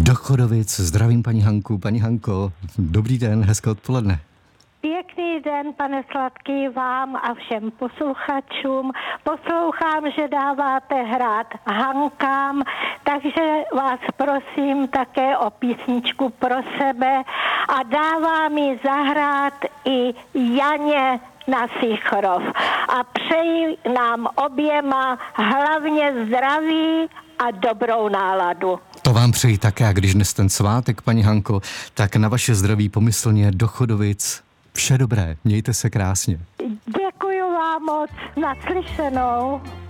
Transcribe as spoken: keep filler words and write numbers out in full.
Do Chodovic. Zdravím paní Hanku. Paní Hanko, dobrý den, hezké odpoledne. Pěkný den, pane Sladký, vám a všem posluchačům. Poslouchám, že dáváte hrát Hankám, takže vás prosím také o písničku pro sebe a dávám ji zahrát i Janě na Sichrov. A přeji nám oběma hlavně zdraví a dobrou náladu. To vám přeji také, a když dnes ten svátek, paní Hanko, tak na vaše zdraví pomyslně do Chodovic. Vše dobré, mějte se krásně. Děkuji vám moc, naslyšenou.